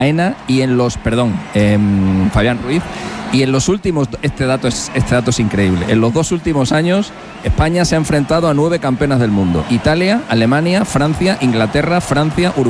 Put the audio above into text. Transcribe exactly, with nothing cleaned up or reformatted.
Aena y en los, perdón, eh, Fabián Ruiz, y en los últimos, este dato es este dato es increíble, en los dos últimos años España se ha enfrentado a nueve campeonas del mundo: Italia, Alemania, Francia, Inglaterra, Francia, Uruguay.